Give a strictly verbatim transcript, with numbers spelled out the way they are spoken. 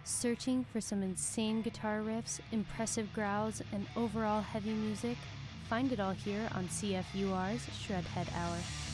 Searching for some insane guitar riffs, impressive growls, and overall heavy music? Find it all here on C F U R's Shredhead Hour.